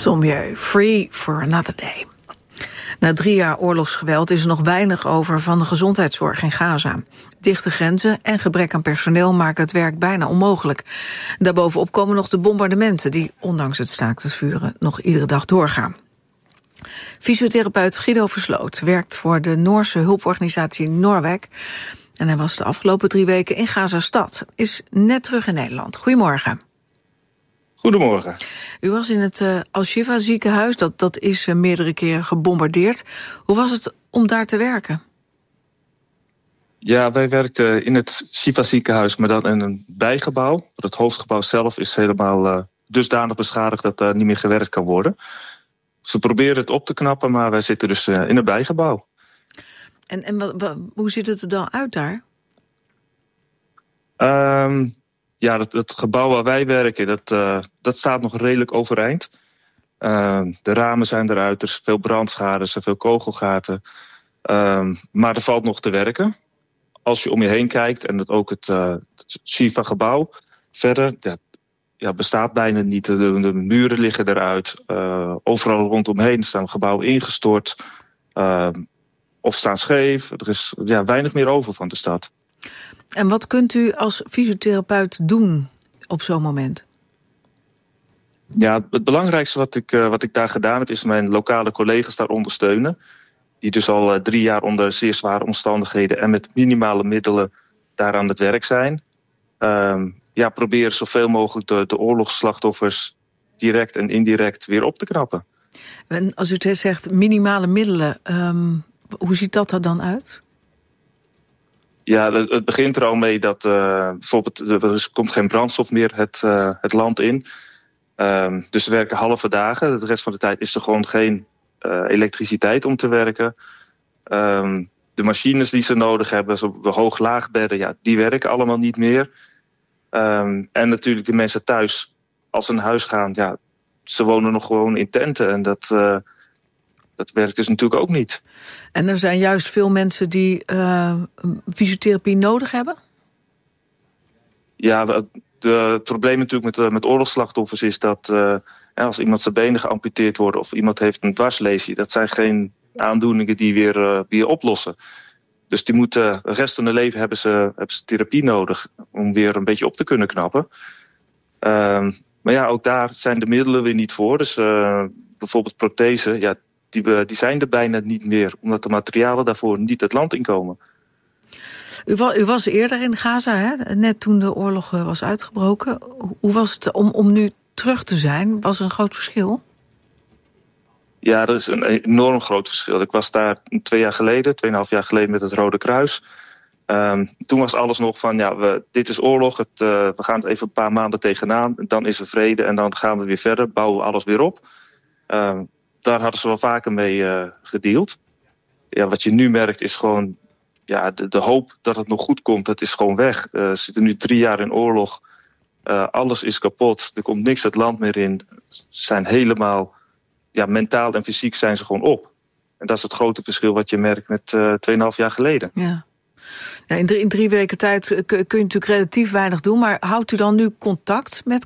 Sommieu, Free for Another Day. Na 3 jaar oorlogsgeweld is er nog weinig over van de gezondheidszorg in Gaza. Dichte grenzen en gebrek aan personeel maken het werk bijna onmogelijk. Daarbovenop komen nog de bombardementen die, ondanks het staakt het vuren, nog iedere dag doorgaan. Fysiotherapeut Guido Versloot werkt voor de Noorse hulporganisatie Norweg. En hij was de afgelopen 3 weken in Gaza-stad. Is net terug in Nederland. Goedemorgen. Goedemorgen. U was in het Al-Shifa ziekenhuis. Dat is meerdere keren gebombardeerd. Hoe was het om daar te werken? Ja, wij werkten in het Shifa ziekenhuis, maar dan in een bijgebouw. Het hoofdgebouw zelf is helemaal dusdanig beschadigd dat daar niet meer gewerkt kan worden. Ze proberen het op te knappen, maar wij zitten dus in een bijgebouw. En hoe ziet het er dan uit daar? Ja, het gebouw waar wij werken, dat staat nog redelijk overeind. De ramen zijn eruit, er is veel brandschade, er zijn veel kogelgaten. Maar er valt nog te werken. Als je om je heen kijkt en ook het Shifa-gebouw verder, dat bestaat bijna niet. De muren liggen eruit. Overal rondomheen staan gebouwen ingestort of staan scheef. Er is weinig meer over van de stad. En wat kunt u als fysiotherapeut doen op zo'n moment? Ja, het belangrijkste wat ik daar gedaan heb, is mijn lokale collega's daar ondersteunen. Die dus al 3 jaar onder zeer zware omstandigheden en met minimale middelen daar aan het werk zijn. Proberen zoveel mogelijk de oorlogsslachtoffers direct en indirect weer op te knappen. En als u zegt minimale middelen, hoe ziet dat er dan uit? Ja, het begint er al mee dat bijvoorbeeld er komt geen brandstof meer het land in. Dus we werken halve dagen. De rest van de tijd is er gewoon geen elektriciteit om te werken. De machines die ze nodig hebben, de hoog-laagbedden, die werken allemaal niet meer. En natuurlijk de mensen thuis, als ze naar huis gaan, ze wonen nog gewoon in tenten. En dat werkt dus natuurlijk ook niet. En er zijn juist veel mensen die fysiotherapie nodig hebben? Ja, het probleem natuurlijk met oorlogsslachtoffers is dat als iemand zijn benen geamputeerd worden of iemand heeft een dwarslesie, dat zijn geen aandoeningen die weer oplossen. Dus die moeten de rest van hun leven hebben ze therapie nodig om weer een beetje op te kunnen knappen. Maar ook daar zijn de middelen weer niet voor. Dus bijvoorbeeld prothesen, die zijn er bijna niet meer, omdat de materialen daarvoor niet het land inkomen. U was eerder in Gaza, hè? Net toen de oorlog was uitgebroken. Hoe was het om nu terug te zijn? Was er een groot verschil? Ja, er is een enorm groot verschil. Ik was daar 2,5 jaar geleden met het Rode Kruis. Toen was alles nog van, dit is oorlog, we gaan het even een paar maanden tegenaan. Dan is er vrede en dan gaan we weer verder, bouwen we alles weer op. Daar hadden ze wel vaker mee gedeeld. Ja, wat je nu merkt is gewoon, de hoop dat het nog goed komt, dat is gewoon weg. We zitten nu 3 jaar in oorlog. Alles is kapot. Er komt niks het land meer in. Ze zijn helemaal, mentaal en fysiek zijn ze gewoon op. En dat is het grote verschil wat je merkt met 2,5 jaar geleden. Ja. In 3 weken tijd kun je natuurlijk relatief weinig doen. Maar houdt u dan nu contact met